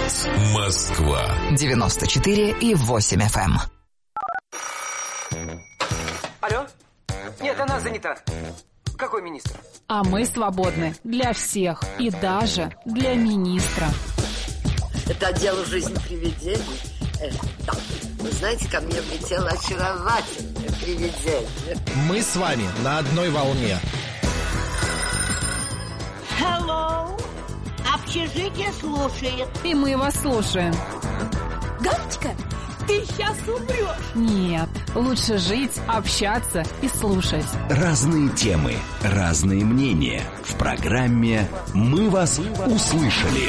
Москва. 94,8 FM. Алло? Нет, она занята. Какой министр? А мы свободны для всех и даже для министра. Это дело жизни привидений. Да. Вы знаете, ко мне влетело очаровательное привидение. Мы с вами на одной волне. Hello. Общежитие слушает. И мы вас слушаем. Галочка, ты сейчас умрешь. Нет, лучше жить, общаться и слушать. Разные темы, разные мнения. В программе «Мы вас услышали».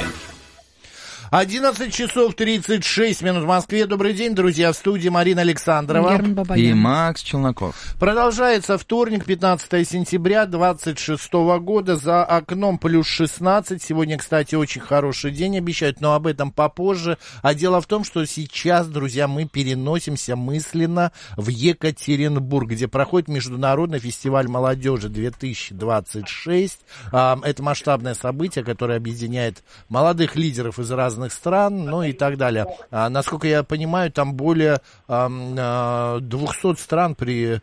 11 часов 36 минут в Москве. Добрый день, друзья. В студии Марина Александрова и Макс Челноков. Продолжается вторник, 15 сентября 26 года. За окном плюс 16. Сегодня, кстати, очень хороший день обещают, но об этом попозже. А дело в том, что сейчас, друзья, мы переносимся мысленно в Екатеринбург, где проходит Международный фестиваль молодежи 2026. Это масштабное событие, которое объединяет молодых лидеров из разных стран, ну и так далее. Насколько я понимаю, там более 200 стран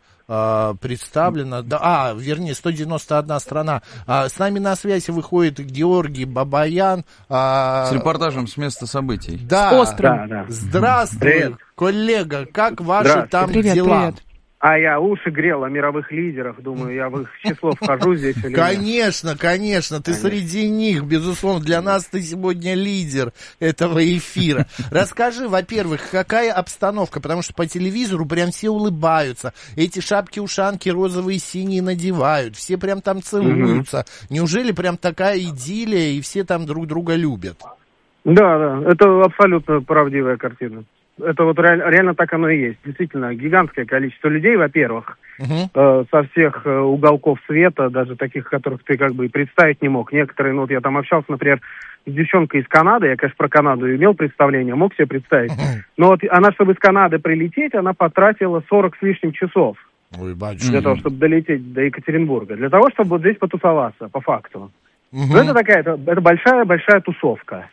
представлено. Да, вернее, 191 страна. С нами на связи выходит Георгий Бабаян. С репортажем с места событий. Да. Да. Здравствуй, привет. Коллега. Как ваши там привет, дела? Привет. А я уши грел о мировых лидерах. Думаю, я в их число вхожу здесь или нет. Конечно. Ты среди них, безусловно. Для нас ты сегодня лидер этого эфира. Расскажи, во-первых, какая обстановка? Потому что по телевизору прям все улыбаются. Эти шапки-ушанки розовые и синие надевают. Все прям там целуются. Неужели прям такая идиллия, и все там друг друга любят? Да, это абсолютно правдивая картина. Это вот реально так оно и есть. Действительно, гигантское количество людей, во-первых, со всех уголков света, даже таких, которых ты как бы и представить не мог. Некоторые, ну вот я там общался, например, с девчонкой из Канады, я, конечно, про Канаду имел представление, мог себе представить. Но вот она, чтобы из Канады прилететь, она потратила 40 с лишним часов. Ой, батюшка. Для того, чтобы долететь до Екатеринбурга. Для того, чтобы вот здесь потусоваться, по факту. Но это такая, это большая тусовка.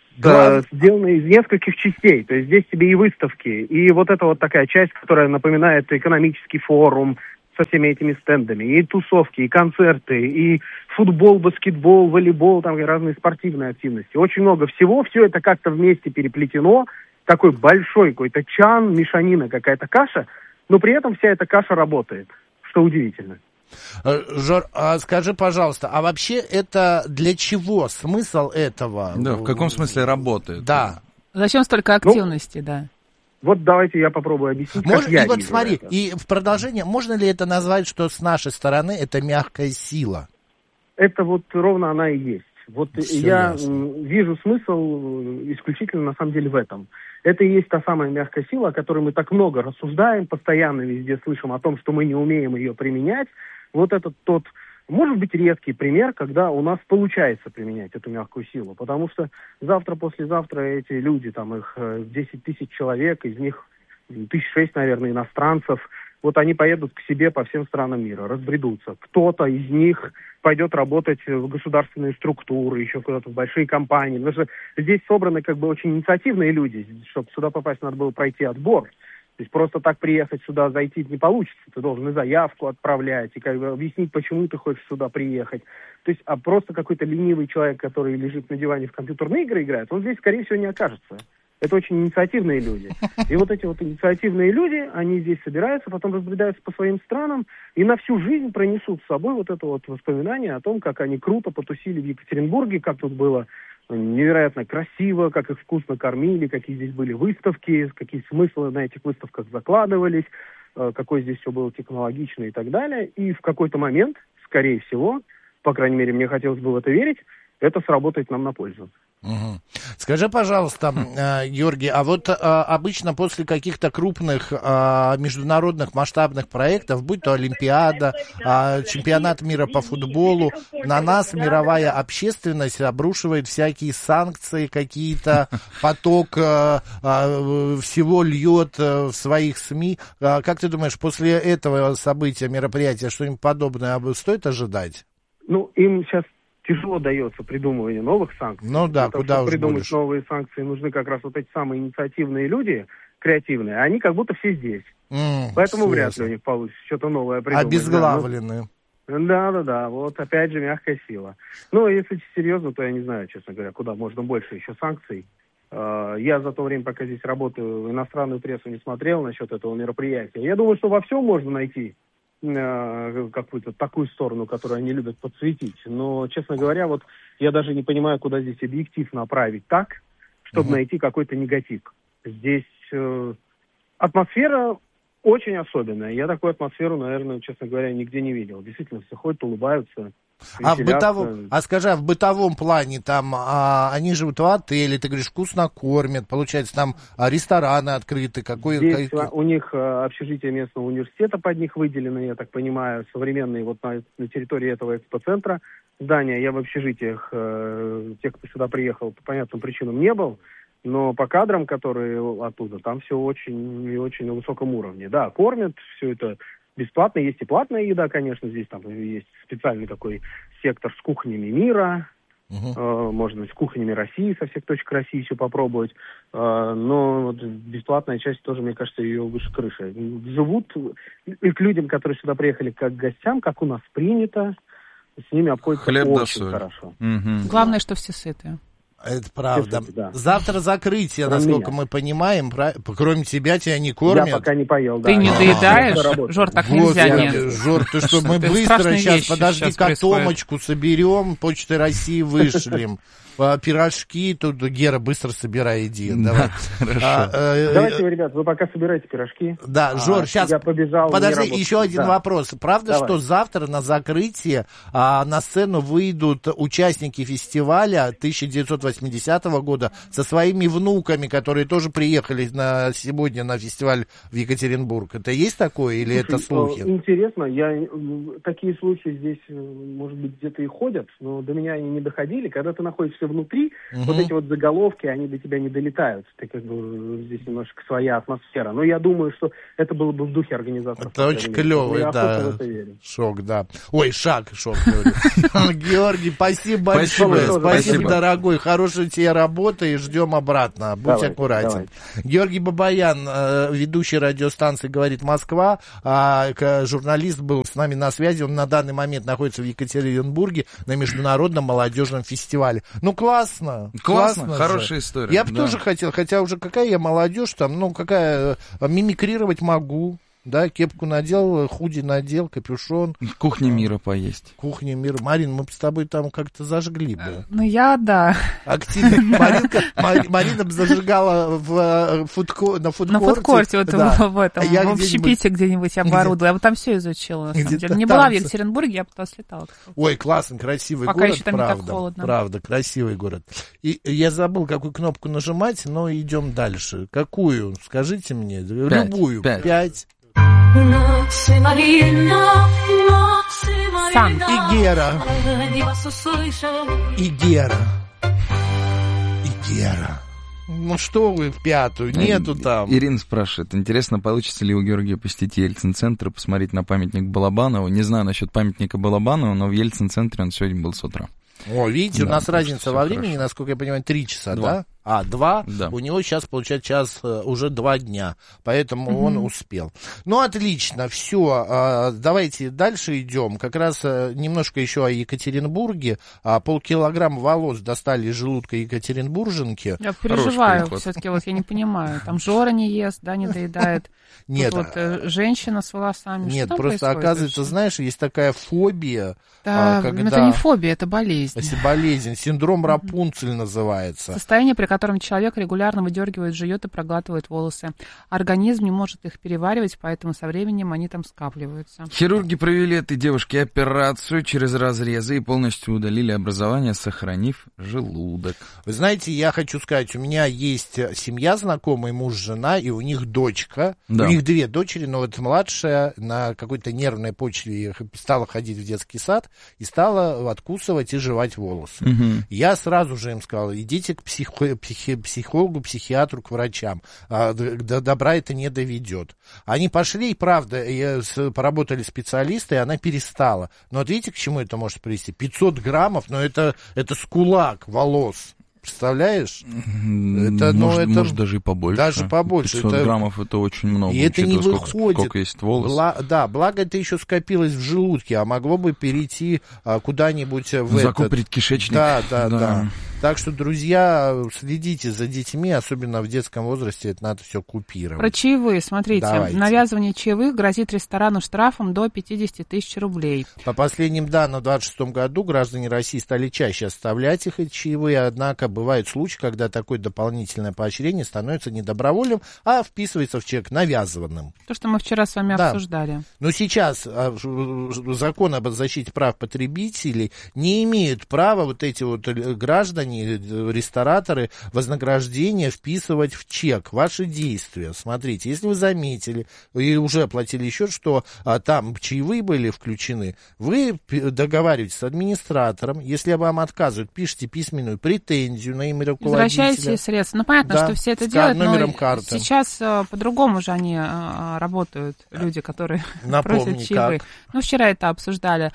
Сделана из нескольких частей. То есть здесь тебе и выставки, и вот это вот такая часть, которая напоминает экономический форум со всеми этими стендами, и тусовки, и концерты, и футбол, баскетбол, волейбол, там и разные спортивные активности. Очень много всего, все это как-то вместе переплетено, такой большой какой-то чан, мешанина, какая-то каша, но при этом вся эта каша работает, что удивительно. Жор, скажи, пожалуйста, а вообще это для чего? Смысл этого? Да, в каком смысле работает? Да. Зачем столько активности, да? Вот давайте я попробую объяснить, как я и вот вижу смотри, это. и в продолжение, можно ли это назвать, что с нашей стороны это мягкая сила? Это вот ровно она и есть. Вот Всё я ясно. вижу смысл исключительно на самом деле в этом. Это и есть та самая мягкая сила, о которой мы так много рассуждаем, постоянно везде слышим о том, что мы не умеем ее применять. Вот этот тот, может быть, редкий пример, когда у нас получается применять эту мягкую силу. Потому что завтра-послезавтра эти люди, там их 10 тысяч человек, из них 6 наверное, иностранцев, вот они поедут к себе по всем странам мира, разбредутся. Кто-то из них пойдет работать в государственные структуры, еще куда-то в большие компании. Потому что здесь собраны как бы очень инициативные люди. Чтобы сюда попасть, надо было пройти отбор. То есть просто так приехать сюда, зайти не получится. Ты должен и заявку отправлять, и как бы объяснить, почему ты хочешь сюда приехать. То есть, а просто какой-то ленивый человек, который лежит на диване в компьютерные игры играет, он здесь, скорее всего, не окажется. Это очень инициативные люди. И вот эти вот инициативные люди, они здесь собираются, потом разбредаются по своим странам и на всю жизнь пронесут с собой вот это вот воспоминание о том, как они круто потусили в Екатеринбурге, как тут было невероятно красиво, как их вкусно кормили, какие здесь были выставки, какие смыслы на этих выставках закладывались, какой здесь все было технологично и так далее. И в какой-то момент, скорее всего, по крайней мере, мне хотелось бы в это верить, это сработает нам на пользу. Угу. Скажи, пожалуйста, Георгий, а вот обычно после каких-то крупных международных масштабных проектов, будь то Олимпиада, чемпионат мира по футболу, на нас мировая общественность обрушивает всякие санкции, какие-то поток всего льет в своих СМИ. Как ты думаешь, после этого события, мероприятия, что-нибудь подобное стоит ожидать? Ну, им сейчас тяжело дается придумывание новых санкций. Ну да, потому куда что уж придумать больше. новые санкции нужны как раз вот эти самые инициативные люди, креативные, они как будто все здесь. Поэтому вряд ли у них получится что-то новое придумать. Обезглавлены. Да, вот опять же мягкая сила. Ну, если серьезно, то я не знаю, честно говоря, куда можно больше еще санкций. Я за то время, пока здесь работаю, иностранную прессу не смотрел насчет этого мероприятия. Я думаю, что во всем можно найти какую-то такую сторону, которую они любят подсветить. Но, честно говоря, вот я даже не понимаю, куда здесь объектив направить так, чтобы найти какой-то негатив. Здесь атмосфера очень особенная. Я такую атмосферу, наверное, честно говоря, нигде не видел. Действительно, все ходят, улыбаются. Скажи, в бытовом плане там они живут в отеле, ты говоришь, вкусно кормят, получается, там рестораны открыты, Здесь у них общежитие местного университета под них выделено, я так понимаю, современные вот на территории этого экспоцентра здания. Я в общежитиях, тех, кто сюда приехал, по понятным причинам не был, но по кадрам, которые оттуда, там все очень и очень на высоком уровне. Да, кормят, все это бесплатно, есть и платная еда, конечно, здесь там есть специальный такой сектор с кухнями мира, можно с кухнями России, со всех точек России все попробовать, но вот бесплатная часть тоже, мне кажется, ее выше крыши. Живут и к людям, которые сюда приехали как к гостям, как у нас принято, с ними обходится очень хорошо. Главное, что все сытые. Это правда. Да. Завтра закрытие, насколько мы понимаем. Кроме тебя не кормят. Я пока не поел, да. Ты не доедаешь? Жор, так нельзя, нет. Жор, ты что, мы быстро сейчас, подожди, котомочку соберем, Почтой России вышлем. Пирожки, тут Гера быстро собирай, иди. Давай. Хорошо. Давайте, ребят, вы пока собираете пирожки. Да, Жор, сейчас. Я побежал. Подожди, еще один вопрос. Правда, что завтра на закрытие на сцену выйдут участники фестиваля 1980 года со своими внуками, которые тоже приехали сегодня на фестиваль в Екатеринбург? Это есть такое или это слухи? Интересно, такие слухи здесь, может быть, где-то и ходят, но до меня они не доходили. Когда ты находишься внутри, вот эти вот заголовки, они до тебя не долетают. Ты как бы здесь немножко своя атмосфера. Но я думаю, что это было бы в духе организаторов. Это очень клевый, да. Шок, да. Ой, шаг, говорю. Георгий, спасибо большое. Спасибо, дорогой. Хорошей тебе работы и ждем обратно. Будь аккуратен. Георгий Бабаян, ведущий радиостанции «Говорит Москва», журналист был с нами на связи. Он на данный момент находится в Екатеринбурге на международном молодежном фестивале. Ну, классно, хорошая история. Я бы тоже хотел, хотя уже какая я молодежь там, мимикрировать могу. Да, кепку надел, худи надел, капюшон. Кухня мира поесть. Кухня мира. Марин, мы бы с тобой там как-то зажгли бы. Да. Активно. Марина бы зажигала на фудкорте. На фудкорте, в этом, в общепите где-нибудь оборудовала. Я бы там все изучила, на самом деле. Не была в Екатеринбурге, я бы туда слетала. Ой, классный, красивый город. Пока еще там не так холодно. Правда, красивый город. И я забыл, какую кнопку нажимать, но идем дальше. Какую? Скажите мне. Любую. 5. Сан. Игера. Ну что вы в пятую? Нету там. Ирина спрашивает, интересно, получится ли у Георгия посетить Ельцин-центр и посмотреть на памятник Балабанову? Не знаю насчет памятника Балабанову, но в Ельцин-центре он сегодня был с утра. О, видите, у нас разница во времени, насколько я понимаю, 3 часа, 2. Да? 2. Да. У него сейчас, получается, уже 2 дня. Поэтому он успел. Ну, отлично, все. Давайте дальше идем. Как раз немножко еще о Екатеринбурге. Полкилограмма волос достали из желудка екатеринбурженки. Я переживаю все-таки, я не понимаю. Там Жора не ест, не доедает. Нет. Женщина с волосами. Нет, просто оказывается, знаешь, есть такая фобия. Да, это не фобия, это болезнь. Болезнь. Синдром Рапунцель называется. Состояние, при котором человек регулярно выдергивает, жует и проглатывает волосы. Организм не может их переваривать, поэтому со временем они там скапливаются. Хирурги провели этой девушке операцию через разрезы и полностью удалили образование, сохранив желудок. Вы знаете, я хочу сказать, у меня есть семья знакомая, муж, жена, и у них дочка. Да. У них 2 дочери, но вот младшая на какой-то нервной почве стала ходить в детский сад и стала откусывать и жевать волосы. Я сразу же им сказал, идите к психологу, психиатру, к врачам. До добра это не доведет. Они пошли, и правда, поработали специалисты, и она перестала. Но вот видите, к чему это может привести? 500 граммов, но это с кулак волос. Представляешь? Это, может, даже и побольше. Даже побольше. 500 граммов это очень много. И это не выходит. Сколько есть волос. Благо это еще скопилось в желудке, а могло бы перейти куда-нибудь в закупорить кишечник. Да. Так что, друзья, следите за детьми, особенно в детском возрасте, это надо все купировать. Про чаевые, смотрите. Давайте. Навязывание чаевых грозит ресторану штрафом до 50 тысяч рублей. По последним данным, в 2026 году граждане России стали чаще оставлять их, эти чаевые, однако бывают случаи, когда такое дополнительное поощрение становится не добровольным, а вписывается в чек навязанным. То, что мы вчера с вами обсуждали. Но сейчас закон об защите прав потребителей не имеют права вот эти вот граждане, рестораторы, вознаграждение вписывать в чек. Ваши действия. Смотрите, если вы заметили и уже оплатили счет, что там чаевые были включены, вы договариваетесь с администратором. Если вам отказывают, пишите письменную претензию на имя руководителя. Возвращаете средства. Ну, понятно, что все это делают, но карты. Сейчас по-другому же они работают, люди, которые просят чаевые. Ну, вчера это обсуждали.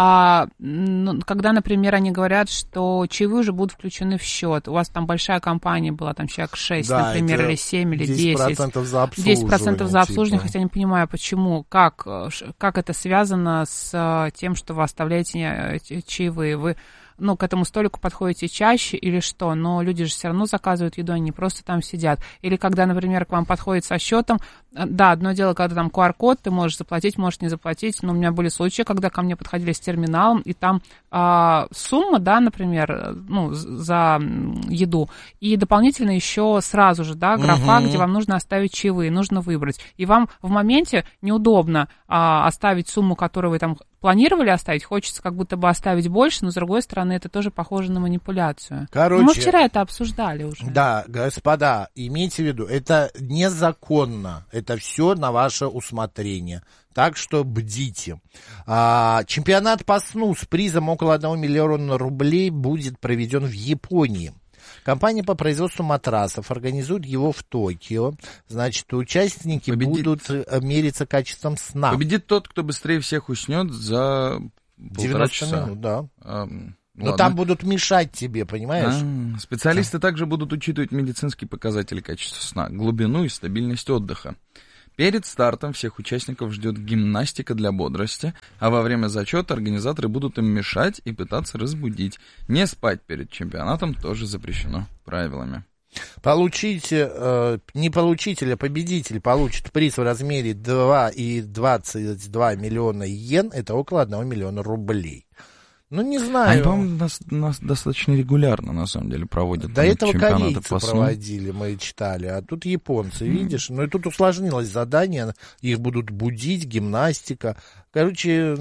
Когда, например, они говорят, что чаевые уже будут включены в счет, у вас там большая компания была, там человек 6, например, или 7, или 10. 10% за обслуживание. 10% за обслуживание, хотя не понимаю, почему, как это связано с тем, что вы оставляете чаевые. Вы к этому столику подходите чаще или что, но люди же все равно заказывают еду, они не просто там сидят. Или когда, например, к вам подходит со счетом, да, одно дело, когда там QR-код, ты можешь заплатить, можешь не заплатить, но у меня были случаи, когда ко мне подходили с терминалом, и там сумма, да, например, за еду, и дополнительно еще сразу же, да, графа, где вам нужно оставить чаевые, нужно выбрать. И вам в моменте неудобно оставить сумму, которую вы там планировали оставить, хочется как будто бы оставить больше, но, с другой стороны, это тоже похоже на манипуляцию. Короче, мы вчера это обсуждали уже. Да, господа, имейте в виду, это незаконно, это все на ваше усмотрение. Так что бдите. Чемпионат по СНУ с призом около 1 миллиона рублей будет проведен в Японии. Компания по производству матрасов организует его в Токио. Значит, участники будут мериться качеством сна. Победит тот, кто быстрее всех уснет за 1,5 часа. Минут, да. Но там будут мешать тебе, понимаешь? Специалисты также будут учитывать медицинские показатели качества сна, глубину и стабильность отдыха. Перед стартом всех участников ждет гимнастика для бодрости, а во время зачета организаторы будут им мешать и пытаться разбудить. Не спать перед чемпионатом тоже запрещено правилами. Не получитель, а победитель получит приз в размере 2,22 миллиона йен, это около 1 миллиона рублей. Ну, не знаю. Они, по-моему, нас достаточно регулярно, на самом деле, проводят. До этого корейцы проводили, мы читали, а тут японцы, видишь? Ну, и тут усложнилось задание, их будут будить, гимнастика. Короче,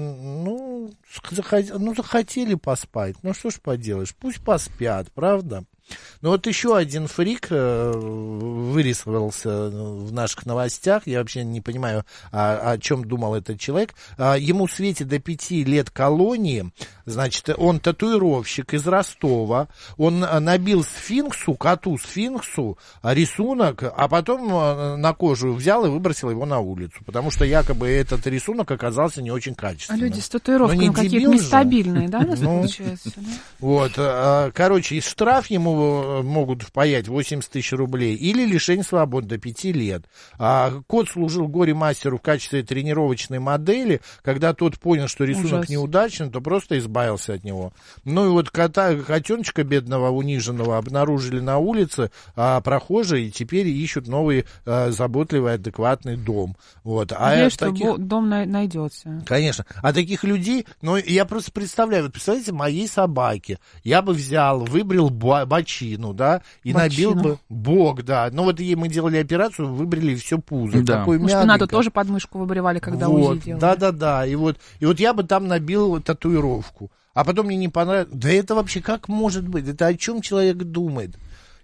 захотели поспать, ну, что ж поделаешь, пусть поспят, правда? Ну, вот еще один фрик вырисовался в наших новостях. Я вообще не понимаю, о чем думал этот человек. Ему светит до 5 лет колонии. Значит, он татуировщик из Ростова. Он набил коту сфинксу рисунок, а потом на кожу взял и выбросил его на улицу. Потому что якобы этот рисунок оказался не очень качественным. А люди с татуировками какие-то нестабильные, да, у нас получается? Вот, короче, и штраф ему могут впаять 80 тысяч рублей или лишение свободы до 5 лет. Кот служил горе-мастеру в качестве тренировочной модели. Когда тот понял, что рисунок неудачный, то просто избавился от него. Ну и вот котеночка бедного, униженного обнаружили на улице прохожие, и теперь ищут новый заботливый, адекватный дом. Вот. Надеюсь, что дом найдется. Конечно. А таких людей, я просто представляю, вот представляете, моей собаке я бы взял, выбрил бочину, да, и набил бы бок, да. Ну вот мы делали операцию, выбрали все пузо. Да. Такой мягенький. Шпинату тоже подмышку выбривали, когда УЗИ делали. Да. И вот я бы там набил татуировку. А потом мне не понравилось. Да это вообще как может быть? Это о чем человек думает?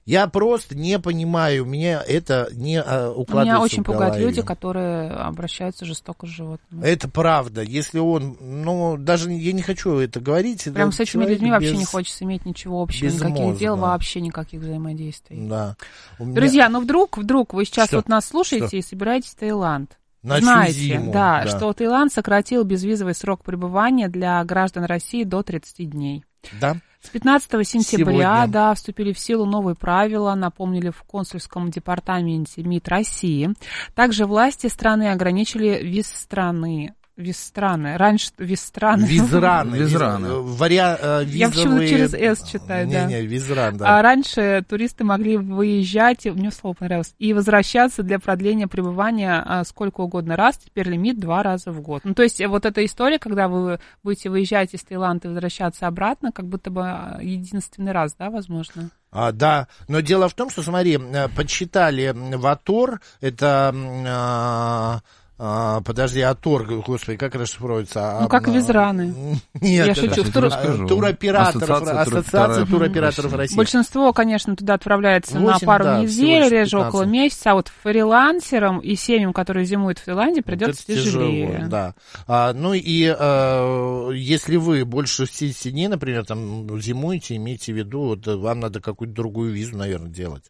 Я просто не понимаю, меня это не укладывается. Меня очень в голове. пугают люди, которые обращаются жестоко с животными. Это правда. Если он, даже я не хочу это говорить. Прям с этими людьми вообще не хочется. хочется иметь ничего общего, никаких дел, мозга. вообще никаких взаимодействий. Да. Друзья, вдруг вы сейчас Что? вот нас слушаете Что? и собираетесь в Таиланд. На всю Знаете, зиму, да, что Таиланд сократил безвизовый срок пребывания для граждан России до 30 дней. Да. С 15 сентября, Сегодня. вступили в силу новые правила, напомнили в консульском департаменте МИД России. Также власти страны ограничили визраны. Раньше визраны. Визраны. Я почему-то через «С» читаю, да. Не, визран, да. А раньше туристы могли выезжать, мне слово понравилось, и возвращаться для продления пребывания сколько угодно раз. Теперь лимит 2 раза в год. Ну, то есть вот эта история, когда вы будете выезжать из Таиланда и возвращаться обратно, как будто бы единственный раз, да, возможно? Да, но дело в том, что, смотри, подсчитали ВАТОР, это... Атор, господи, как расшифровывается? Как визраны. Нет, я шучу. Туроператоров, Ассоциация туроператоров России. Большинство, конечно, туда отправляется 8, на пару да, недель, реже 15. около месяца, а вот фрилансерам и семьям, которые зимуют в Таиланде, придется это тяжелее. Тяжело, да. Если вы больше 60 дней, например, там зимуете, имейте в виду, вот, вам надо какую-то другую визу, наверное, делать.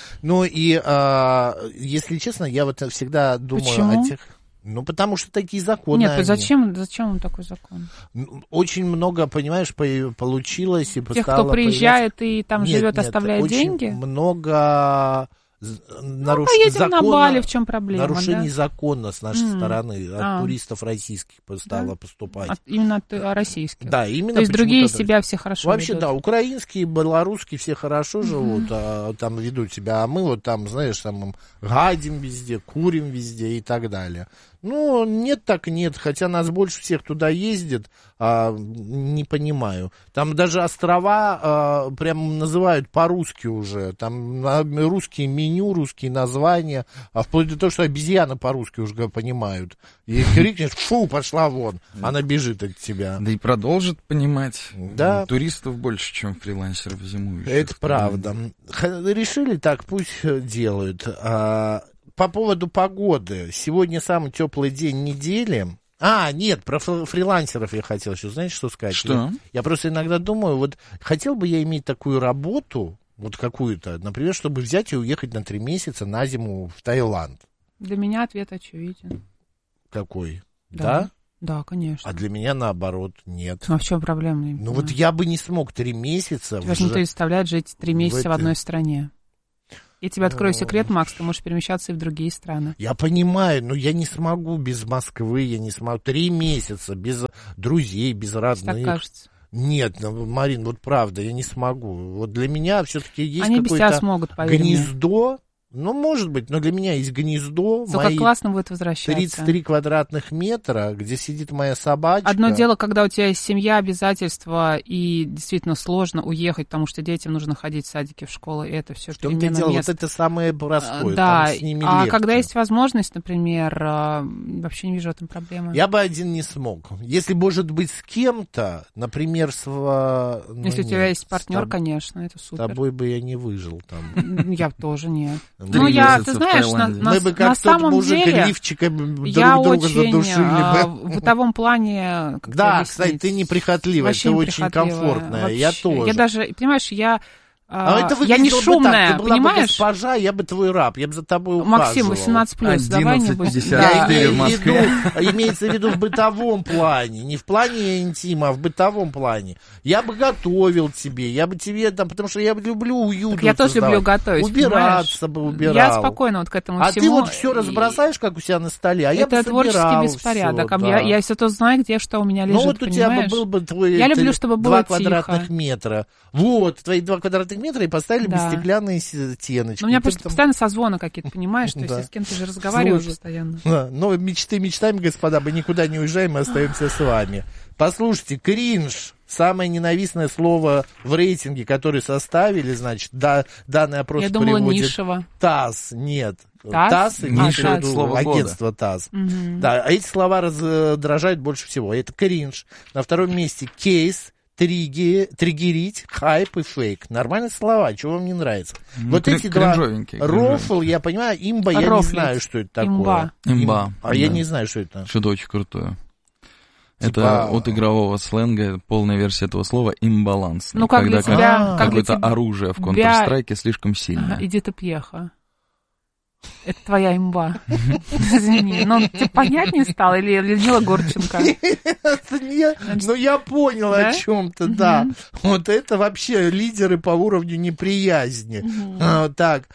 Если честно, я вот всегда думаю о тех... потому что такие законы. Нет, зачем вам такой закон? Очень много, понимаешь, получилось и тех, кто приезжает и там живет, оставляет очень деньги? Много поедем на Бали, в чем проблема? Нарушений закона с нашей стороны от туристов российских стало поступать. Именно от российских? Да, именно. То есть другие себя все хорошо вообще, ведут? да, украинские, белорусские все хорошо живут, там ведут себя, а мы вот там, знаешь, там гадим везде, курим везде и так далее. Нет, так нет, хотя нас больше всех туда ездит, не понимаю. Там даже острова прям называют по-русски уже, там русские меню, русские названия, вплоть до того, что обезьяны по-русски уже понимают. И крикнешь, фу, пошла вон, она бежит от тебя. Да и продолжит понимать. Да. Туристов больше, чем фрилансеров зимующих. Это правда. Решили так, пусть делают. По поводу погоды. Сегодня самый теплый день недели. Нет, про фрилансеров я хотел еще, знаете, что сказать? Что? Я просто иногда думаю, вот хотел бы я иметь такую работу, вот какую-то, например, чтобы взять и уехать на 3 месяца на зиму в Таиланд. Для меня ответ очевиден. Какой? Да? Да, конечно. А для меня наоборот нет. А в чем проблема? Вот я бы не смог 3 месяца... Тебя же не представляет жить 3 месяца в одной стране. Я тебе открою секрет, Макс, ты можешь перемещаться и в другие страны. Я понимаю, но я не смогу без Москвы, я не смогу 3 месяца без друзей, без родных. Так кажется. Нет, Марин, вот правда, я не смогу. Вот для меня все-таки есть они какое-то без тебя смогут, поверь гнездо. Может быть, но для меня есть гнездо. Как классно будет возвращаться. 33 квадратных метра, где сидит моя собачка. Одно дело, когда у тебя есть семья, обязательства, и действительно сложно уехать, потому что детям нужно ходить в садики, в школы, и это все перемена мест. Вот это самое простое, да, там с ними а легче. когда есть возможность, например, вообще не вижу в этом проблемы. Я бы один не смог. Если, может быть, с кем-то, например, если у тебя есть партнер, конечно, это супер. С тобой бы я не выжил там. Я тоже нет. Ты знаешь, мы бы как тот мужик лифчиком друг друга задушили бы. В бытовом плане... Да, кстати, ты неприхотливая, ты очень комфортная. Я тоже. Я даже, понимаешь, я я не шумная, ты была понимаешь? Бы госпожа, я бы твой раб, я бы за тобой ухаживал. Максим, 18+, давай не будем. Имеется в виду в бытовом плане, не в плане интима, а в бытовом плане. Я бы готовил тебе, я бы тебе там, потому что я люблю уют. Я тоже люблю готовить, убираться бы убирал. Я спокойно вот к этому всему. А ты вот все разбросаешь, как у себя на столе, а я бы собирал. Это творческий беспорядок. Я все то знаю, где что у меня лежит, вот у тебя бы был бы твой... Я люблю, чтобы было 2 квадратных метра. Вот, твои 2 квадратных метра и поставили бы стеклянные стеночки. У меня просто постоянно созвоны какие-то, понимаешь? То есть я с кем-то же разговариваю постоянно. Но мечты мечтами, господа, мы никуда не уезжаем, мы остаемся с вами. Послушайте, кринж. Самое ненавистное слово в рейтинге, который составили, значит, данный опрос я думала, приводит Нишева. ТАСС, нет. ТАСС Ниша, агентство ТАСС. Да, а эти слова раздражают больше всего. Это кринж. На 2-м месте кейс. триггерить, хайп и фейк. Нормальные слова, чего вам не нравится? Вот эти два, рофл, я понимаю, имба, я не знаю, что это такое. Имба. А я не знаю, что это. Что-то очень крутое. Это от игрового сленга полная версия этого слова имбаланс. Ну, как для тебя, какое-то оружие в Counter-Strike слишком сильное. Иди-то пьеха. Это твоя имба. Извини, но тебе понятнее стало или Людмила Гурченко? Ну, я понял о чем-то, да. Вот это вообще лидеры по уровню неприязни. Так,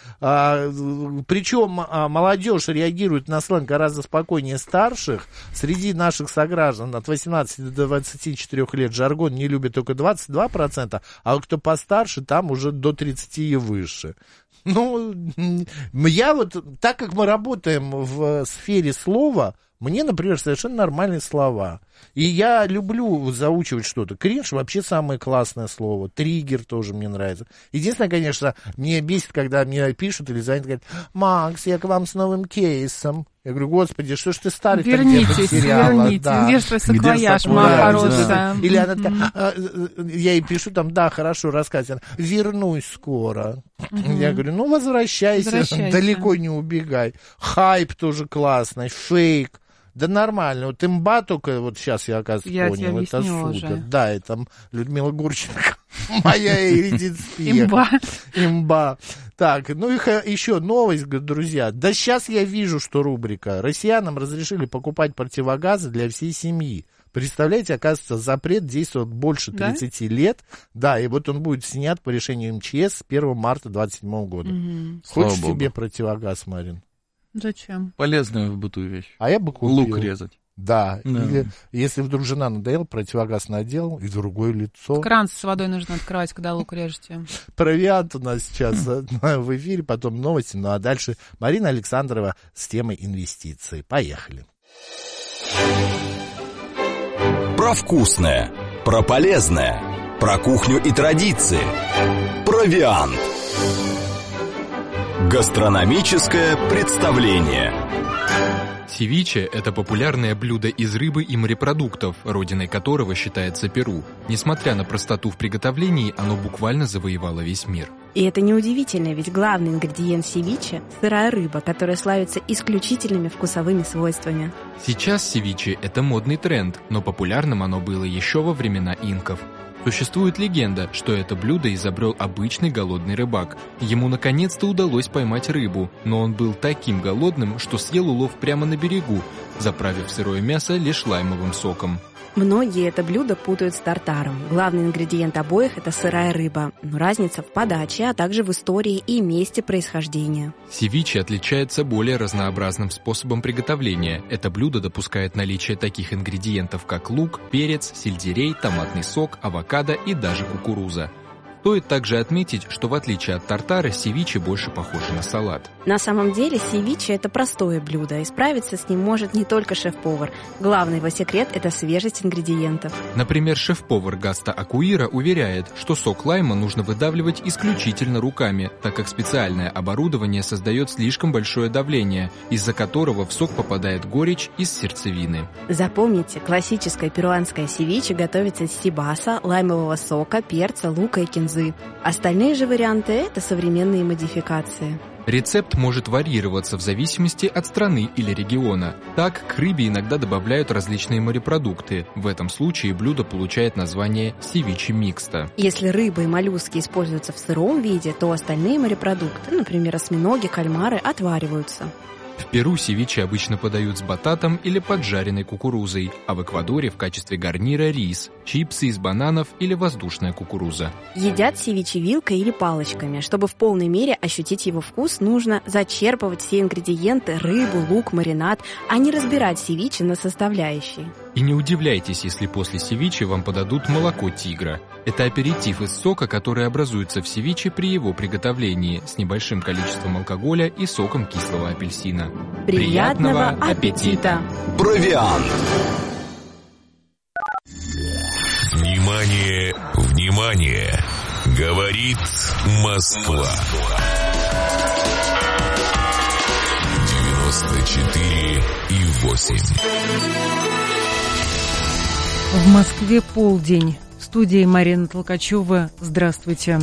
причем молодежь реагирует на сленг гораздо спокойнее старших. Среди наших сограждан от 18 до 24 лет жаргон не любят только 22%, а вот кто постарше, там уже до 30 и выше. Ну, я вот, так как мы работаем в сфере слова, мне, например, совершенно нормальные слова. И я люблю заучивать что-то. Кринж вообще самое классное слово. Триггер тоже мне нравится. Единственное, конечно, мне бесит, когда мне пишут или звонят, говорят: Макс, я к вам с новым кейсом. Я говорю: господи, что ж ты старый там где-то потеряла? Да. Где же твой саквояж, моя хорошая? Или она такая, я ей пишу там: да, хорошо, рассказывай. Вернусь скоро. Я говорю: ну, возвращайся, далеко не убегай. Хайп тоже классный, фейк. Да нормально. Вот имба только, вот сейчас я, оказывается, понял, это супер. Уже. Да, и там Людмила Гурченко, моя Эридит Спиех. Имба. Так, ну и еще новость, друзья. Да сейчас я вижу, что рубрика. Россиянам разрешили покупать противогазы для всей семьи. Представляете, оказывается, запрет действует больше 30 лет. Да, и вот он будет снят по решению МЧС с 1 марта 2027 года. Хочешь себе противогаз, Марин? Зачем? Полезная в быту вещь. А я бы купил. Лук резать. Да. Или если вдруг жена надоела, противогаз надел, и другое лицо. Кран с водой нужно открывать, когда лук режете. Провиант у нас сейчас в эфире, потом новости. Ну а дальше Марина Александрова с темой инвестиций. Поехали. Про вкусное, про полезное, про кухню и традиции. Провиант. Гастрономическое представление. Севиче – это популярное блюдо из рыбы и морепродуктов, родиной которого считается Перу. Несмотря на простоту в приготовлении, оно буквально завоевало весь мир. И это неудивительно, ведь главный ингредиент севиче – сырая рыба, которая славится исключительными вкусовыми свойствами. Сейчас севиче – это модный тренд, но популярным оно было еще во времена инков. Существует легенда, что это блюдо изобрел обычный голодный рыбак. Ему наконец-то удалось поймать рыбу, но он был таким голодным, что съел улов прямо на берегу, заправив сырое мясо лишь лаймовым соком. Многие это блюдо путают с тартаром. Главный ингредиент обоих – это сырая рыба. Но разница в подаче, а также в истории и месте происхождения. Севиче отличается более разнообразным способом приготовления. Это блюдо допускает наличие таких ингредиентов, как лук, перец, сельдерей, томатный сок, авокадо и даже кукуруза. Стоит также отметить, что в отличие от тартара, севиче больше похоже на салат. На самом деле севиче – это простое блюдо, и справиться с ним может не только шеф-повар. Главный его секрет – это свежесть ингредиентов. Например, шеф-повар Гаста Акуира уверяет, что сок лайма нужно выдавливать исключительно руками, так как специальное оборудование создает слишком большое давление, из-за которого в сок попадает горечь из сердцевины. Запомните, классическое перуанское севиче готовится из сибаса, лаймового сока, перца, лука и кинзы. Остальные же варианты – это современные модификации. Рецепт может варьироваться в зависимости от страны или региона. Так, к рыбе иногда добавляют различные морепродукты. В этом случае блюдо получает название севиче микста. Если рыба и моллюски используются в сыром виде, то остальные морепродукты, например, осьминоги, кальмары, отвариваются. В Перу севиче обычно подают с бататом или поджаренной кукурузой, а в Эквадоре в качестве гарнира рис, чипсы из бананов или воздушная кукуруза. Едят севиче вилкой или палочками. Чтобы в полной мере ощутить его вкус, нужно зачерпывать все ингредиенты – рыбу, лук, маринад, а не разбирать севиче на составляющие. И не удивляйтесь, если после севиче вам подадут молоко тигра. Это аперитив из сока, который образуется в севиче при его приготовлении, с небольшим количеством алкоголя и соком кислого апельсина. Приятного аппетита! Провиант. Внимание, внимание! Говорит Москва. 94,8. В Москве полдень. студии Марина Толкачева. Здравствуйте.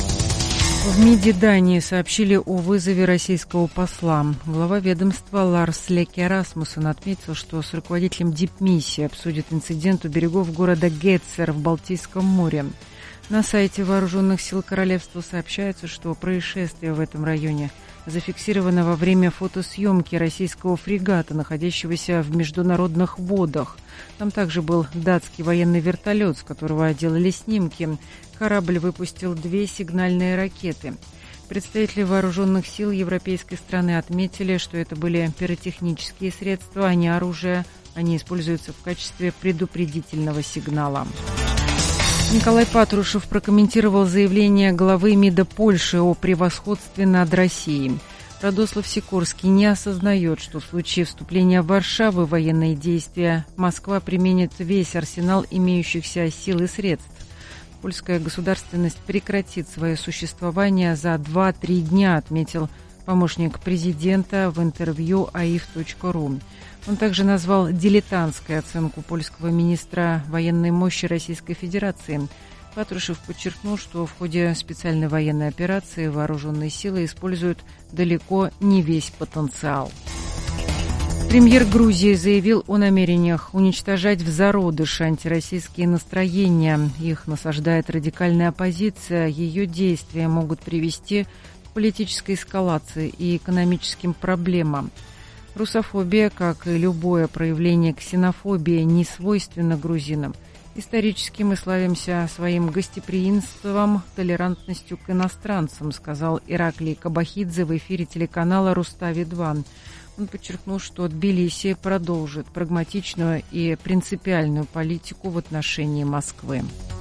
В МИДе Дании сообщили о вызове российского посла. Глава ведомства Ларс Леке Расмуссен отметил, что с руководителем дипмиссии обсудит инцидент у берегов города Гетцер в Балтийском море. На сайте Вооруженных сил Королевства сообщается, что происшествие в этом районе зафиксировано во время фотосъемки российского фрегата, находящегося в международных водах. Там также был датский военный вертолет, с которого делали снимки. Корабль выпустил 2 сигнальные ракеты. Представители вооруженных сил европейской страны отметили, что это были пиротехнические средства, а не оружие. Они используются в качестве предупредительного сигнала. Николай Патрушев прокомментировал заявление главы МИДа Польши о превосходстве над Россией. Радослав Сикорский не осознает, что в случае вступления Варшавы в военные действия Москва применит весь арсенал имеющихся сил и средств. Польская государственность прекратит свое существование за 2-3 дня, отметил помощник президента в интервью aif.ru. Он также назвал дилетантской оценку польского министра военной мощи Российской Федерации. Патрушев подчеркнул, что в ходе специальной военной операции вооруженные силы используют далеко не весь потенциал. Премьер Грузии заявил о намерениях уничтожать в зародыше антироссийские настроения. Их насаждает радикальная оппозиция. Ее действия могут привести к политической эскалации и экономическим проблемам. Русофобия, как и любое проявление ксенофобии, не свойственна грузинам. Исторически мы славимся своим гостеприимством, толерантностью к иностранцам, сказал Ираклий Кабахидзе в эфире телеканала «Рустави-2». Он подчеркнул, что Тбилиси продолжит прагматичную и принципиальную политику в отношении Москвы.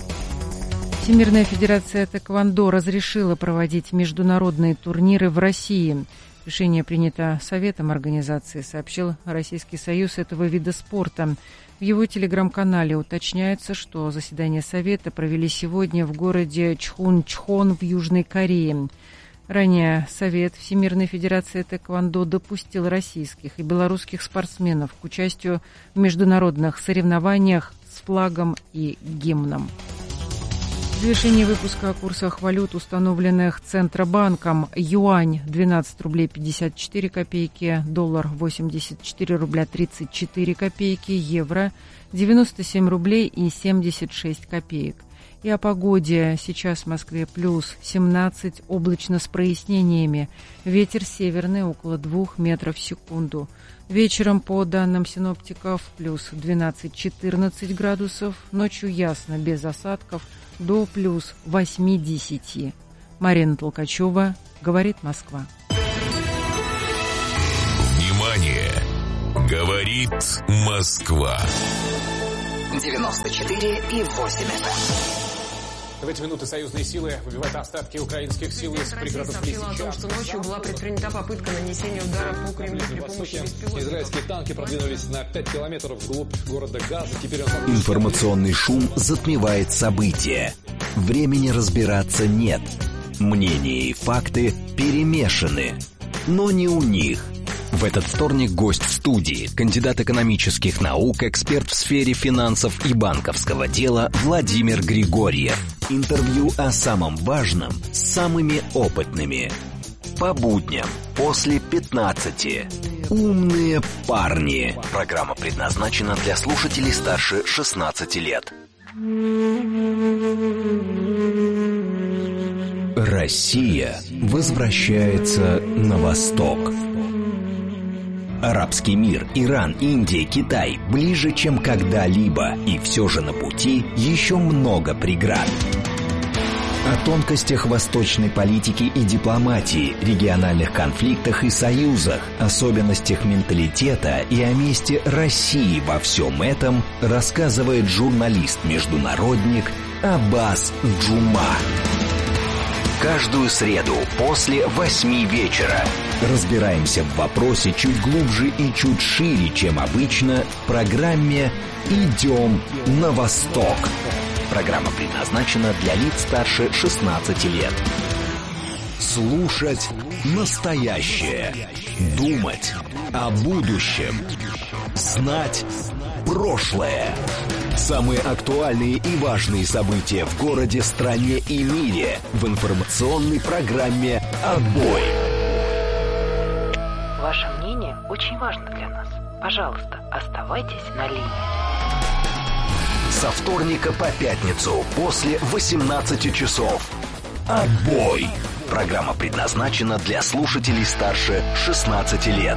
Всемирная федерация тэквондо разрешила проводить международные турниры в России. Решение принято Советом организации, сообщил Российский союз этого вида спорта. В его телеграм-канале уточняется, что заседание Совета провели сегодня в городе Чхунчхон в Южной Корее. Ранее Совет Всемирной Федерации тэквондо допустил российских и белорусских спортсменов к участию в международных соревнованиях с флагом и гимном. В завершении выпуска о курсах валют, установленных Центробанком. Юань 12 рублей 54 копейки, доллар 84 рубля 34 копейки, евро 97 рублей и 76 копеек. И о погоде. Сейчас в Москве плюс 17, облачно с прояснениями. Ветер северный около 2 метров в секунду. Вечером, по данным синоптиков, плюс 12-14 градусов. Ночью ясно, без осадков, до плюс 8-10. Марина Толкачева, говорит Москва. Внимание! Говорит Москва. 94,8 FM. В эти минуты союзные силы выбивают остатки украинских сил из пригородов Лисичанска. О том, что ночью была предпринята попытка нанесения удара по Кремлю при помощи беспилотников. Израильские танки продвинулись на 5 километров вглубь города Газа. Теперь Информационный шум затмевает события. Времени разбираться нет. Мнения и факты перемешаны. Но не у них. В этот вторник гость в студии, кандидат экономических наук, эксперт в сфере финансов и банковского дела Владимир Григорьев. Интервью о самом важном с самыми опытными. По будням после 15. Умные парни. Программа предназначена для слушателей старше 16 лет. Россия возвращается на восток. Арабский мир, Иран, Индия, Китай ближе, чем когда-либо, и все же на пути еще много преград. О тонкостях восточной политики и дипломатии, региональных конфликтах и союзах, особенностях менталитета и о месте России во всем этом рассказывает журналист-международник Аббас Джума. Каждую среду после 8 вечера разбираемся в вопросе чуть глубже и чуть шире, чем обычно, в программе «Идем на восток». Программа предназначена для лиц старше 16 лет. Слушать настоящее. Думать о будущем. Знать прошлое. Самые актуальные и важные события в городе, стране и мире в информационной программе «Отбой». Ваше мнение очень важно для нас. Пожалуйста, оставайтесь на линии. Со вторника по пятницу после 18 часов. «Отбой». Программа предназначена для слушателей старше 16 лет.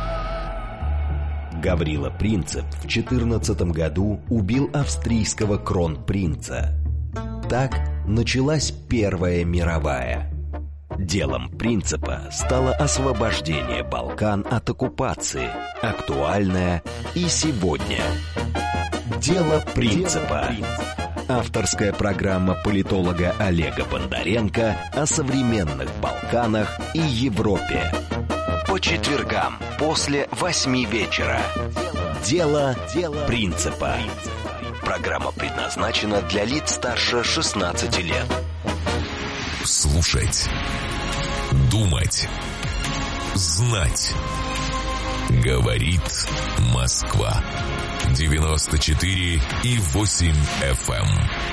Гаврила Принцип в 14 году убил австрийского кронпринца. Так началась Первая мировая. Делом Принципа стало освобождение Балкан от оккупации, актуальное и сегодня. Дело Принципа. Авторская программа политолога Олега Бондаренко о современных Балканах и Европе. По четвергам после 8 вечера. Дело Принципа. Программа предназначена для лиц старше 16 лет. Слушать, думать, знать. Говорит Москва. 94,8 FM.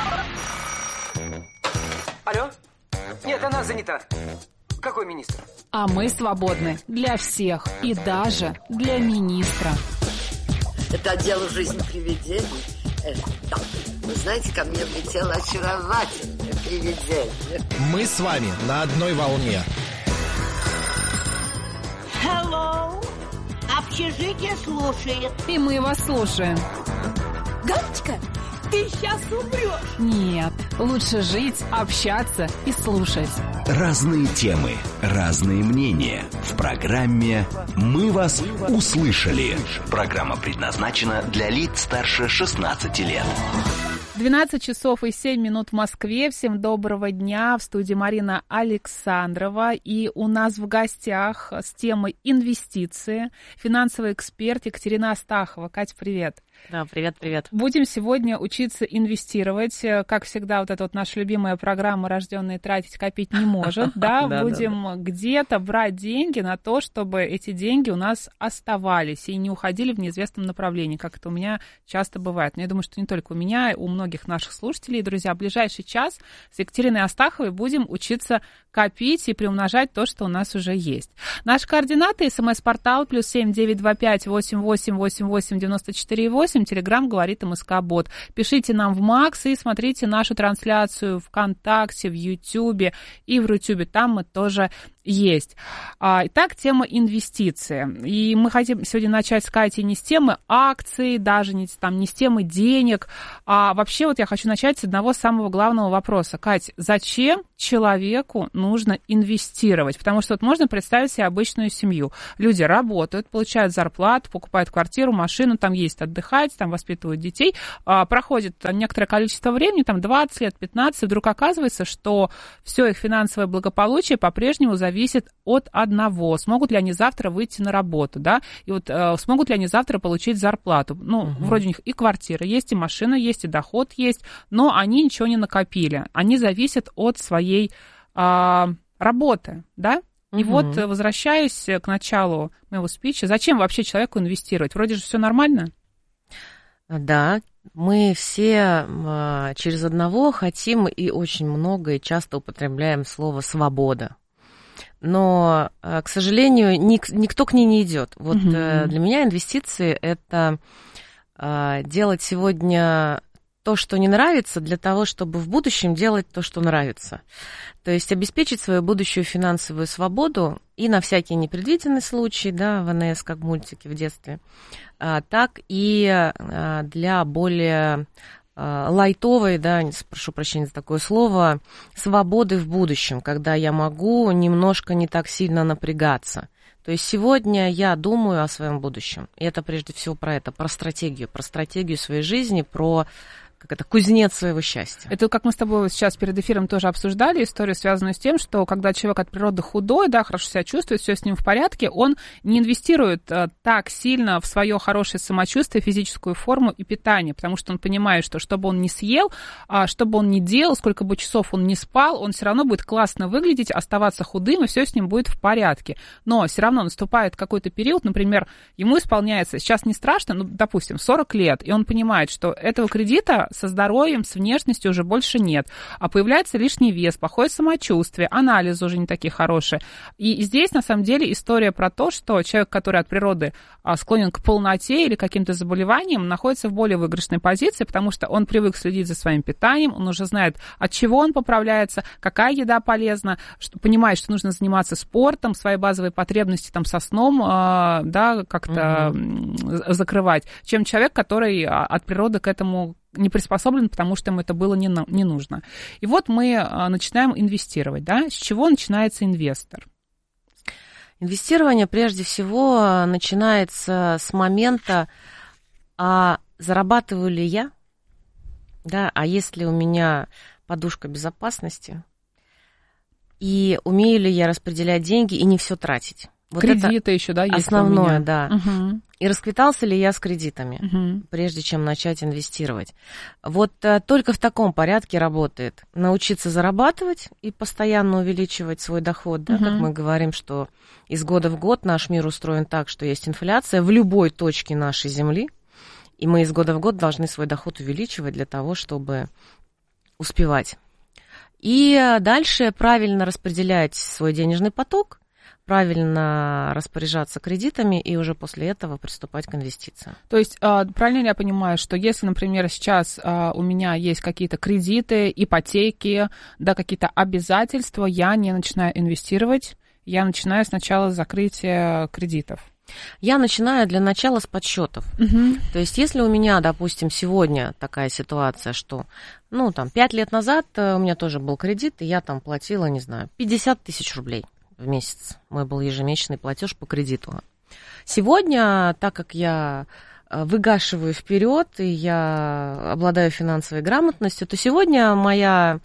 Алло? Нет, она занята. Какой министр? А мы свободны для всех и даже для министра. Это отдел жизни привидений. Да. Вы знаете, ко мне влетело очаровательное привидение. Мы с вами на одной волне. Hello. Общежитие слушает. И мы вас слушаем. Галочка, ты сейчас умрешь. Нет, лучше жить, общаться и слушать. Разные темы, разные мнения. В программе «Мы вас услышали». Программа предназначена для лиц старше 16 лет. 12 часов и 7 минут в Москве. Всем доброго дня. В студии Марина Александрова. И у нас в гостях с темой инвестиции финансовый эксперт Екатерина Астахова. Катя, привет. Да, привет. Будем сегодня учиться инвестировать. Как всегда, вот эта вот наша любимая программа «Рожденные тратить, копить не может». Да, будем где-то брать деньги на то, чтобы эти деньги у нас оставались и не уходили в неизвестном направлении, как это у меня часто бывает. Но я думаю, что не только у меня, у многих наших слушателей. Друзья, в ближайший час с Екатериной Астаховой будем учиться копить и приумножать то, что у нас уже есть. Наши координаты: СМС-портал +7 925 88 88 94 8. Телеграм говорит МСК-бот. Пишите нам в Макс и смотрите нашу трансляцию ВКонтакте, в Ютьюбе и в Рутюбе. Там мы тоже есть. Итак, тема инвестиции. И мы хотим сегодня начать с Катей не с темы акций, даже не с темы денег. А вообще вот я хочу начать с одного самого главного вопроса. Кать, зачем человеку нужно инвестировать? Потому что вот можно представить себе обычную семью. Люди работают, получают зарплату, покупают квартиру, машину, там ездят отдыхать, там воспитывают детей. Проходит некоторое количество времени, там 20 лет, 15, вдруг оказывается, что все их финансовое благополучие по-прежнему зависит от одного. Смогут ли они завтра выйти на работу, да? И вот смогут ли они завтра получить зарплату? Вроде у них и квартира есть, и машина есть, и доход есть, но они ничего не накопили. Они зависят от своей работы, да? И вот, возвращаясь к началу моего спича, зачем вообще человеку инвестировать? Вроде же все нормально. Да, мы все через одного хотим и очень много, и часто употребляем слово «свобода». Но, к сожалению, никто к ней не идет. Вот для меня инвестиции – это делать сегодня то, что не нравится, для того, чтобы в будущем делать то, что нравится. То есть обеспечить свою будущую финансовую свободу и на всякий непредвиденный случай, да, ВНС, как в мультике в детстве, так и для более лайтовой, да, прошу прощения за такое слово, свободы в будущем, когда я могу немножко не так сильно напрягаться. То есть сегодня я думаю о своем будущем. И это прежде всего про стратегию своей жизни, про кузнец своего счастья. Это как мы с тобой сейчас перед эфиром тоже обсуждали историю, связанную с тем, что когда человек от природы худой, да, хорошо себя чувствует, все с ним в порядке, он не инвестирует так сильно в свое хорошее самочувствие, физическую форму и питание, потому что он понимает, что бы он ни съел, что бы он ни делал, сколько бы часов он ни спал, он все равно будет классно выглядеть, оставаться худым, и все с ним будет в порядке. Но все равно наступает какой-то период, например, ему исполняется, сейчас не страшно, ну, допустим, 40 лет, и он понимает, что этого кредита со здоровьем, с внешностью уже больше нет, а появляется лишний вес, плохое самочувствие, анализы уже не такие хорошие. И здесь, на самом деле, история про то, что человек, который от природы склонен к полноте или каким-то заболеваниям, находится в более выигрышной позиции, потому что он привык следить за своим питанием, он уже знает, от чего он поправляется, какая еда полезна, понимает, что нужно заниматься спортом, свои базовые потребности там со сном, да, как-то закрывать, чем человек, который от природы к этому не приспособлен, потому что ему это было не нужно. И вот мы начинаем инвестировать, да? С чего начинается инвестор? Инвестирование прежде всего начинается с момента, а зарабатываю ли я, да, а есть ли у меня подушка безопасности, и умею ли я распределять деньги и не все тратить. Вот кредиты еще, да, есть основное, да. И расквитался ли я с кредитами, прежде чем начать инвестировать. Вот только в таком порядке работает. Научиться зарабатывать и постоянно увеличивать свой доход, да, как мы говорим, что из года в год наш мир устроен так, что есть инфляция в любой точке нашей земли, и мы из года в год должны свой доход увеличивать для того, чтобы успевать. И дальше правильно распределять свой денежный поток, правильно распоряжаться кредитами и уже после этого приступать к инвестициям. То есть правильно ли я понимаю, что если, например, сейчас у меня есть какие-то кредиты, ипотеки, да, какие-то обязательства, я не начинаю инвестировать, я начинаю сначала с закрытия кредитов? Я начинаю для начала с подсчетов. То есть если у меня, допустим, сегодня такая ситуация, что, 5 лет назад у меня тоже был кредит, и я там платила, не знаю, 50 тысяч рублей в месяц. Мой был ежемесячный платеж по кредиту. Сегодня, так как я выгашиваю вперед, и я обладаю финансовой грамотностью, то сегодня моя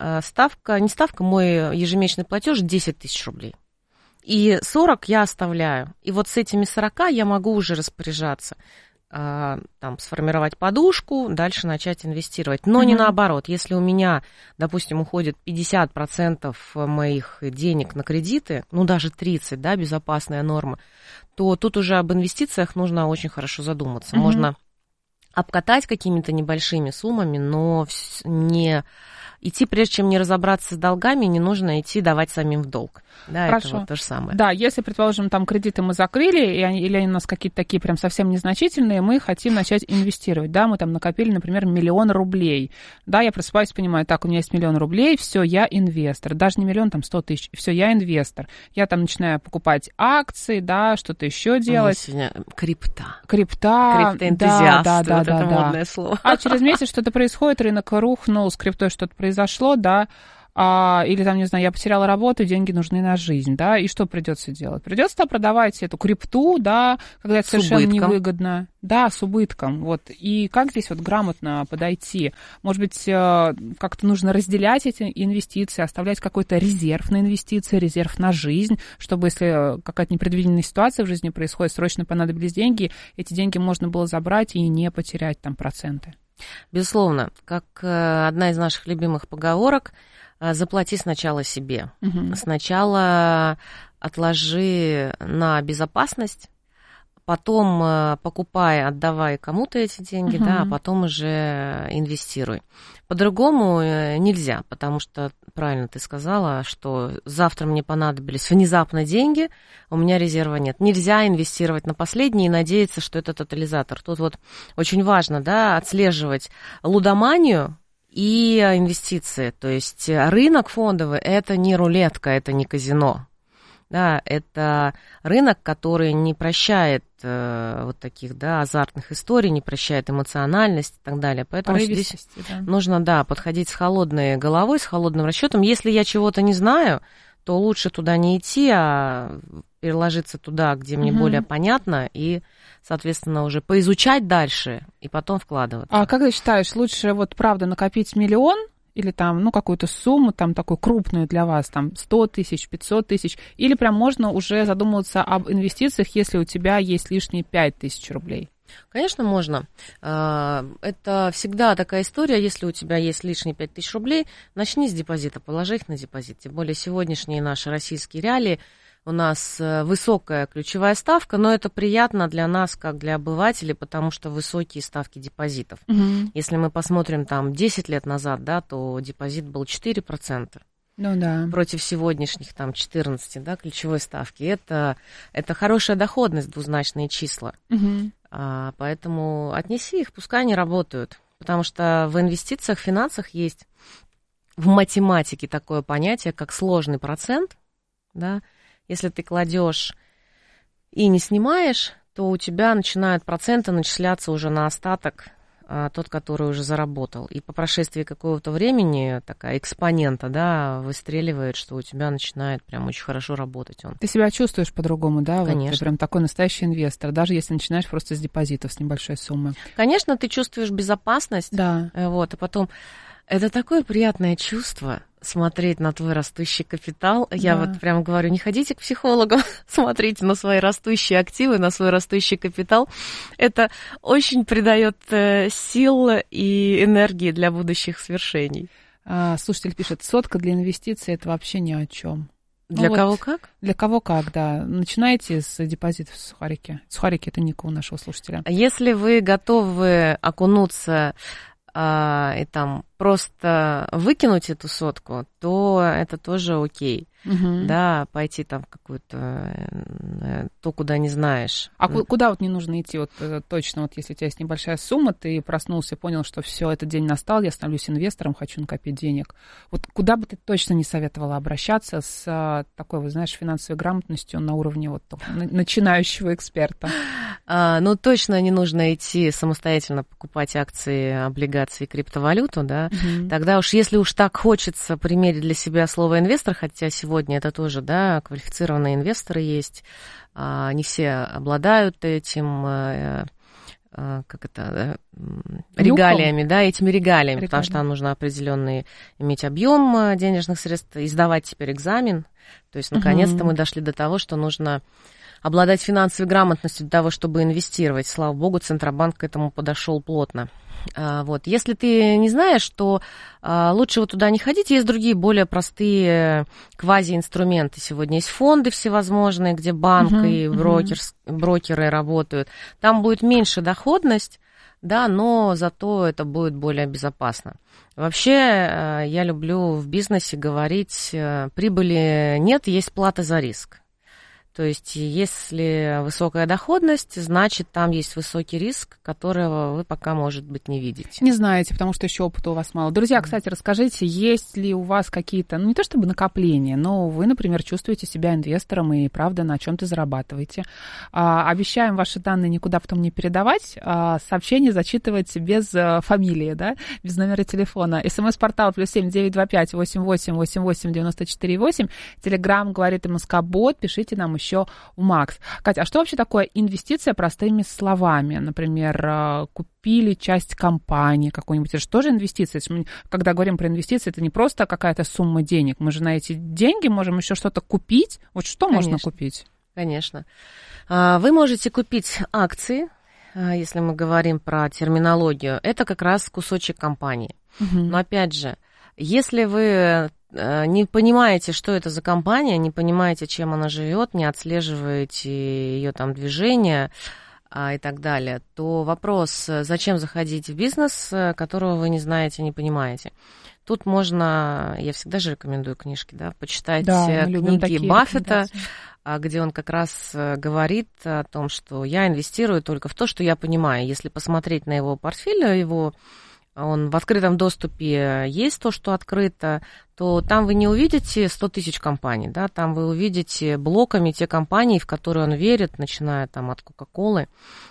мой ежемесячный платеж 10 тысяч рублей. И 40 я оставляю. И вот с этими 40 я могу уже распоряжаться, сформировать подушку, дальше начать инвестировать. Но не наоборот. Если у меня, допустим, уходит 50% моих денег на кредиты, даже 30%, да, безопасная норма, то тут уже об инвестициях нужно очень хорошо задуматься. Можно обкатать какими-то небольшими суммами, но не идти, прежде чем не разобраться с долгами, не нужно идти давать самим в долг. Да, хорошо. Это вот то же самое. Да, если, предположим, там кредиты мы закрыли, или они у нас какие-то такие прям совсем незначительные, мы хотим начать инвестировать, да, мы там накопили, например, 1 000 000 рублей, да, я просыпаюсь, понимаю, так, у меня есть 1 000 000 рублей, все, я инвестор, даже не 1 000 000, там 100 тысяч, все, я инвестор, я там начинаю покупать акции, да, что-то еще делать. Сегодня крипта. Криптоэнтузиаст, да, это модное слово. А через месяц что-то происходит, рынок рухнул, с криптой что-то произошло, да, или там, не знаю, я потеряла работу, деньги нужны на жизнь, да, и что придется делать? Придется продавать эту крипту, да, когда это совершенно невыгодно. Да, с убытком, вот. И как здесь вот грамотно подойти? Может быть, как-то нужно разделять эти инвестиции, оставлять какой-то резерв на инвестиции, резерв на жизнь, чтобы, если какая-то непредвиденная ситуация в жизни происходит, срочно понадобились деньги, эти деньги можно было забрать и не потерять там проценты. Безусловно, как одна из наших любимых поговорок, заплати сначала себе. Сначала отложи на безопасность, потом покупай, отдавай кому-то эти деньги, да, а потом уже инвестируй. По-другому нельзя, потому что, правильно ты сказала, что завтра мне понадобились внезапно деньги, у меня резерва нет. Нельзя инвестировать на последние и надеяться, что это тотализатор. Тут вот очень важно, да, отслеживать лудоманию и инвестиции. То есть рынок фондовый – это не рулетка, это не казино. Да, это рынок, который не прощает вот таких, да, азартных историй, не прощает эмоциональность и так далее. Поэтому здесь нужно, да, подходить с холодной головой, с холодным расчетом. Если я чего-то не знаю, то лучше туда не идти, а переложиться туда, где мне более понятно, и, соответственно, уже поизучать дальше и потом вкладываться. А как ты считаешь, лучше вот правда накопить 1 миллион или там, ну, какую-то сумму, там, такую крупную для вас, там, 100 тысяч, 500 тысяч, или прям можно уже задумываться об инвестициях, если у тебя есть лишние 5 тысяч рублей? Конечно, можно. Это всегда такая история, если у тебя есть лишние 5 тысяч рублей, начни с депозита, положи их на депозит. Тем более сегодняшние наши российские реалии, у нас высокая ключевая ставка, но это приятно для нас, как для обывателей, потому что высокие ставки депозитов. Если мы посмотрим там 10 лет назад, да, то депозит был 4%. Ну да. Против сегодняшних там 14, да, ключевой ставки. Это хорошая доходность, двузначные числа. Поэтому отнеси их, пускай они работают. Потому что в инвестициях, в финансах есть в математике такое понятие, как сложный процент, да. Если ты кладешь и не снимаешь, то у тебя начинают проценты начисляться уже на остаток, тот, который уже заработал. И по прошествии какого-то времени такая экспонента, да, выстреливает, что у тебя начинает прям очень хорошо работать он. Ты себя чувствуешь по-другому, да? Конечно. Вот ты прям такой настоящий инвестор, даже если начинаешь просто с депозитов, с небольшой суммы. Конечно, ты чувствуешь безопасность. Да. Вот, и потом это такое приятное чувство смотреть на твой растущий капитал. Я вот прям говорю, не ходите к психологу, смотрите на свои растущие активы, на свой растущий капитал. Это очень придает сил и энергии для будущих свершений. Слушатель пишет, 100 для инвестиций – это вообще ни о чем. Для кого как? Для кого как, да. Начинайте с депозитов в сухарики. Сухарики – это ника у нашего слушателя. Если вы готовы окунуться и там просто выкинуть эту 100, то это тоже окей. Да, пойти там в какую-то, то, куда не знаешь. А куда вот не нужно идти? Вот точно, вот если у тебя есть небольшая сумма, ты проснулся, понял, что все, этот день настал, я становлюсь инвестором, хочу накопить денег. Вот куда бы ты точно не советовала обращаться с такой, вы знаешь, финансовой грамотностью на уровне вот начинающего эксперта? Ну, точно не нужно идти самостоятельно покупать акции, облигации, криптовалюту, да. Тогда уж, если уж так хочется примерить для себя слово инвестор, хотя сегодня это тоже, да, квалифицированные инвесторы есть, не все обладают этим, регалиями, да, этими регалиями, потому что там нужно определенный иметь объем денежных средств, издавать теперь экзамен, то есть наконец-то мы дошли до того, что нужно обладать финансовой грамотностью для того, чтобы инвестировать. Слава богу, Центробанк к этому подошел плотно. Вот. Если ты не знаешь, то лучше вот туда не ходить. Есть другие более простые квази-инструменты. Сегодня есть фонды всевозможные, где банк и брокеры работают. Там будет меньше доходность, да, но зато это будет более безопасно. Вообще, я люблю в бизнесе говорить, прибыли нет, есть плата за риск. То есть, если высокая доходность, значит, там есть высокий риск, которого вы пока, может быть, не видите. Не знаете, потому что еще опыта у вас мало. Друзья, кстати, расскажите, есть ли у вас какие-то, ну, не то чтобы накопления, но вы, например, чувствуете себя инвестором и, правда, на чем-то зарабатываете. Обещаем ваши данные никуда потом не передавать. Сообщение зачитывать без фамилии, да, без номера телефона. СМС-портал +7 925 88 88 94 8. Телеграм говорит МСК-бот. Пишите нам еще у Макс. Катя, а что вообще такое инвестиция простыми словами? Например, купили часть компании какой-нибудь. Это же тоже инвестиция. Когда говорим про инвестиции, это не просто какая-то сумма денег. Мы же на эти деньги можем еще что-то купить. Вот что можно купить? Конечно. Вы можете купить акции, если мы говорим про терминологию. Это как раз кусочек компании. Но опять же, если вы не понимаете, что это за компания, не понимаете, чем она живет, не отслеживаете ее там движения и так далее, то вопрос, зачем заходить в бизнес, которого вы не знаете, не понимаете. Тут можно, я всегда же рекомендую книжки, да, почитать книги Баффета, где он как раз говорит о том, что я инвестирую только в то, что я понимаю. Если посмотреть на его портфель, он в открытом доступе есть то, что открыто, то там вы не увидите 100 тысяч компаний, да, там вы увидите блоками те компании, в которые он верит, начиная там от Кока-Колы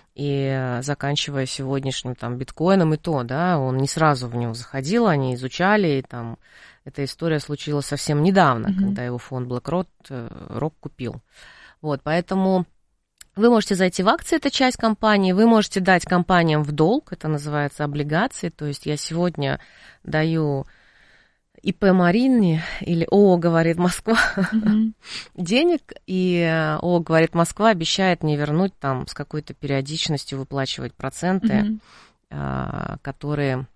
и заканчивая сегодняшним там биткоином и то, да, он не сразу в него заходил, они изучали и там Эта история случилась совсем недавно, когда его фонд BlackRock купил. Вот, поэтому вы можете зайти в акции, это часть компании, вы можете дать компаниям в долг, это называется облигации, то есть я сегодня даю ИП Маринни или ООО «Говорит Москва» денег, и ООО «Говорит Москва» обещает мне вернуть там с какой-то периодичностью, выплачивать проценты, которые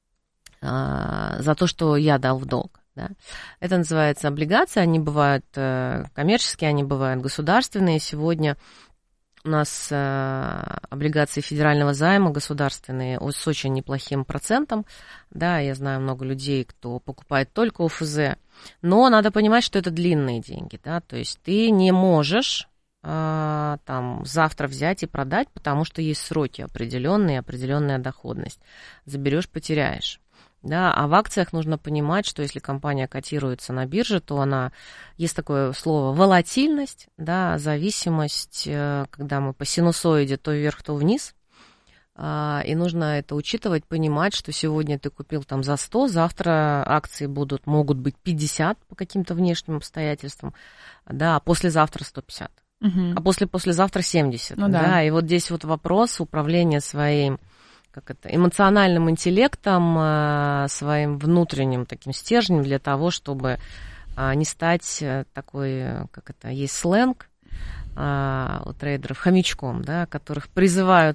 за то, что я дал в долг. Да? Это называется облигации, они бывают коммерческие, они бывают государственные. Сегодня у нас облигации федерального займа государственные с очень неплохим процентом. Да, я знаю много людей, кто покупает только ОФЗ. Но надо понимать, что это длинные деньги. Да? То есть ты не можешь там завтра взять и продать, потому что есть сроки определенные, определенная доходность. Заберешь, потеряешь. Да, а в акциях нужно понимать, что если компания котируется на бирже, то она, есть такое слово волатильность, да, зависимость, когда мы по синусоиде то вверх, то вниз, и нужно это учитывать, понимать, что сегодня ты купил там за 100, завтра акции могут быть 50 по каким-то внешним обстоятельствам, да, а послезавтра 150, а послезавтра 70, да, и вот здесь вот вопрос управления своим эмоциональным интеллектом, своим внутренним таким стержнем для того, чтобы не стать такой, есть сленг у трейдеров, хомячком, да, которых призывают,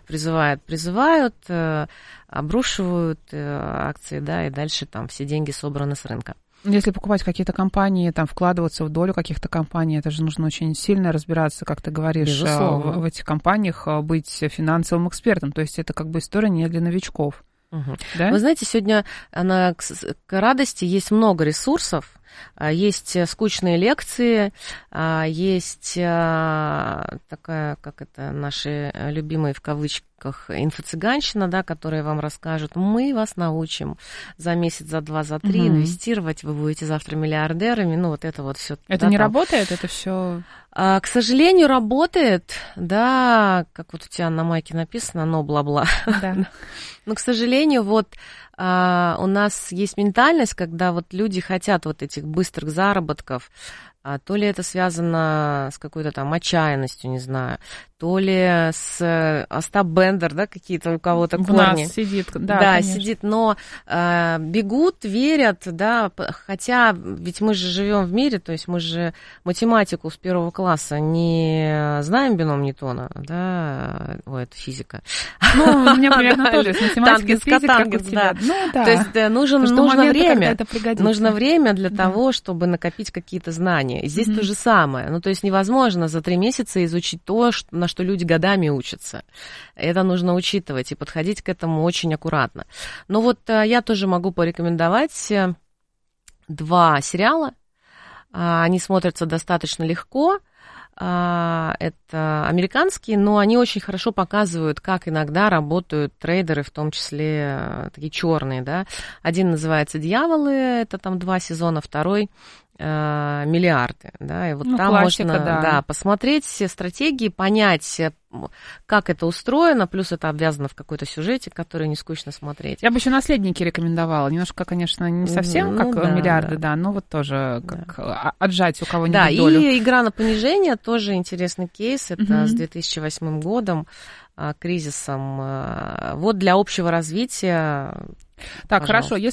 обрушивают акции, да, и дальше там все деньги собраны с рынка. Если покупать какие-то компании, там, вкладываться в долю каких-то компаний, это же нужно очень сильно разбираться, как ты говоришь, в этих компаниях, быть финансовым экспертом. То есть это как бы история не для новичков. Да? Вы знаете, сегодня к радости есть много ресурсов, есть скучные лекции, есть такая, наши любимые в кавычках инфо-цыганщина, да, которые вам расскажут, мы вас научим за месяц, за 2, за 3 инвестировать, вы будете завтра миллиардерами, ну вот это вот все. Это не работает, это все. К сожалению, работает, да, как вот у тебя на майке написано, но бла-бла. Да. Но, к сожалению, вот у нас есть ментальность, когда вот люди хотят вот этих быстрых заработков, то ли это связано с какой-то там отчаянностью, не знаю, то ли с Остап Бендер, да, какие-то у кого-то корни. У нас сидит, да, сидит, но бегут, верят, да, хотя ведь мы же живем в мире, то есть мы же математику с 1 класса не знаем, бином Ньютона, да, это физика. Ну, у меня примерно тоже с математикой, с физикой, как у тебя. Ну, да. То есть нужно время, нужно время для того, чтобы накопить какие-то знания. И здесь то же самое. Ну, то есть невозможно за 3 месяца изучить то, на что люди годами учатся. Это нужно учитывать и подходить к этому очень аккуратно. Но вот я тоже могу порекомендовать 2 сериала. Они смотрятся достаточно легко. Это американские, но они очень хорошо показывают, как иногда работают трейдеры, в том числе такие черные, да. Один называется «Дьяволы», это там 2 сезона, второй «Миллиарды», да, и вот там классика, можно посмотреть все стратегии, понять, как это устроено, плюс это обвязано в какой-то сюжете, который не скучно смотреть. Я бы еще «Наследники» рекомендовала. Немножко, конечно, не совсем как «Миллиарды», да, но вот тоже как отжать у кого-нибудь долю. Да, и «Игра на понижение» тоже интересный кейс. Это с 2008 годом, кризисом. Вот для общего развития. Так, хорошо.